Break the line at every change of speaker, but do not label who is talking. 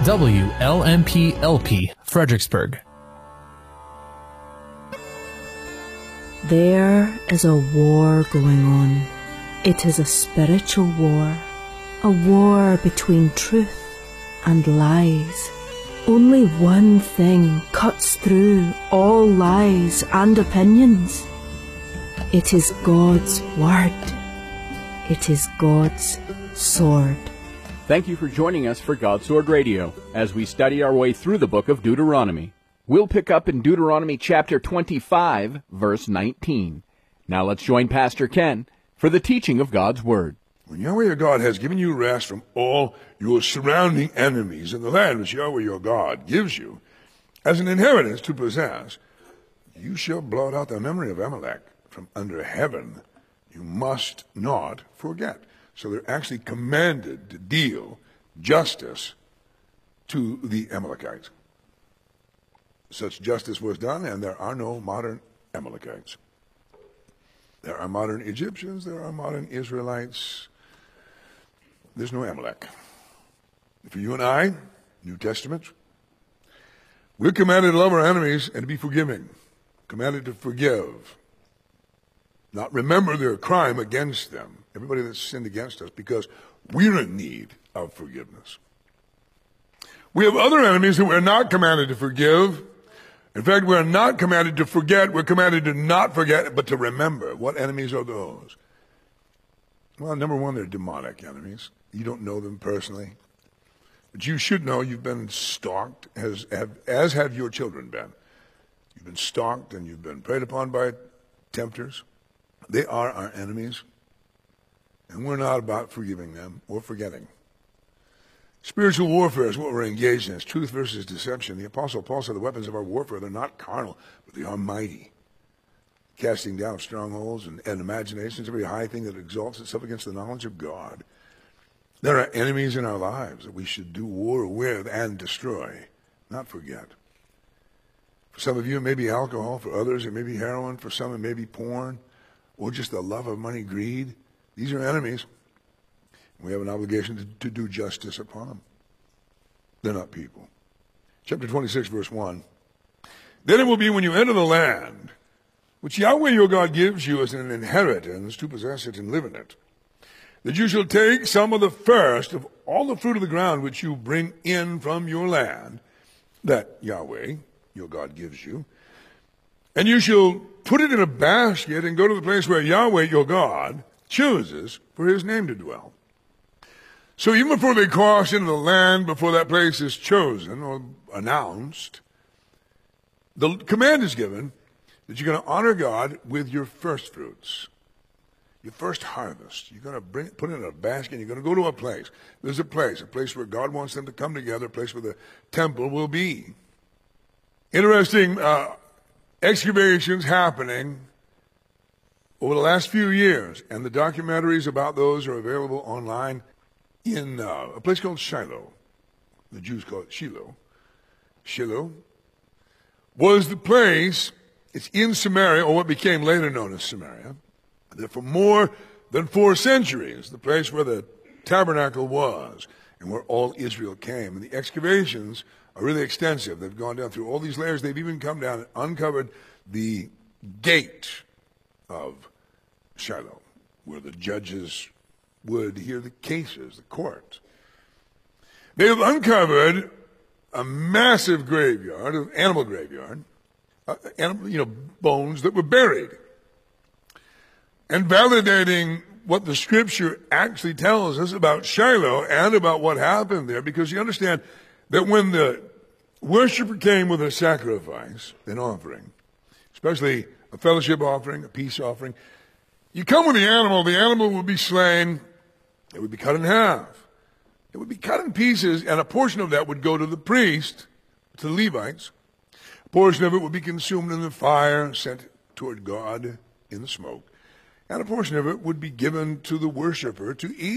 WLMP-LP, Fredericksburg.
There is a war going on. It is a spiritual war, a war between truth and lies. Only one thing cuts through all lies and opinions. It is God's Word. It is God's sword.
Thank you for joining us for God's Sword Radio as we study our way through the book of Deuteronomy. We'll pick up in Deuteronomy chapter 25, verse 19. Now let's join Pastor Ken for the teaching of God's Word.
When Yahweh your God has given you rest from all your surrounding enemies in the land which Yahweh your God gives you as an inheritance to possess, you shall blot out the memory of Amalek from under heaven. You must not forget. So they're actually commanded to deal justice to the Amalekites. Such justice was done, and there are no modern Amalekites. There are modern Egyptians, there are modern Israelites. There's no Amalek. For you and I, New Testament, we're commanded to love our enemies and to be forgiving. Commanded to forgive. Not remember their crime against them. Everybody that's sinned against us, because we're in need of forgiveness. We have other enemies that we're not commanded to forgive. In fact, we're not commanded to forget. We're commanded to not forget, but to remember. What enemies are those? Well, number one, they're demonic enemies. You don't know them personally. But you should know you've been stalked, as have your children been. You've been stalked and you've been preyed upon by tempters. They are our enemies. And we're not about forgiving them or forgetting. Spiritual warfare is what we're engaged in. It's truth versus deception. The Apostle Paul said the weapons of our warfare, they're not carnal, but they are mighty. Casting down strongholds and imaginations, every high thing that exalts itself against the knowledge of God. There are enemies in our lives that we should do war with and destroy, not forget. For some of you, it may be alcohol. For others, it may be heroin. For some, it may be porn, or just the love of money, greed. These are enemies. We have an obligation to do justice upon them. They're not people. Chapter 26, verse 1. Then it will be when you enter the land, which Yahweh your God gives you as an inheritance to possess it and live in it, that you shall take some of the first of all the fruit of the ground which you bring in from your land, that Yahweh your God gives you, and you shall put it in a basket and go to the place where Yahweh your God chooses for his name to dwell. So even before they cross into the land, before that place is chosen or announced, the command is given that you're going to honor God with your first fruits, your first harvest. You're going to put it in a basket, and you're going to go to a place. There's a place where God wants them to come together, a place where the temple will be. Interesting excavations happening over the last few years, and the documentaries about those are available online in a place called Shiloh. The Jews call it Shiloh. Shiloh was the place, it's in Samaria, or what became later known as Samaria, that for more than 4 centuries, the place where the tabernacle was and where all Israel came. And the excavations are really extensive. They've gone down through all these layers. They've even come down and uncovered the gate of Shiloh, where the judges would hear the cases, the court. They have uncovered a massive graveyard, an animal graveyard, bones that were buried, and validating what the scripture actually tells us about Shiloh and about what happened there, because you understand that when the worshiper came with a sacrifice, an offering, especially a fellowship offering, a peace offering, you come with the animal would be slain, it would be cut in half. It would be cut in pieces, and a portion of that would go to the priest, to the Levites. A portion of it would be consumed in the fire, sent toward God in the smoke. And a portion of it would be given to the worshiper to eat.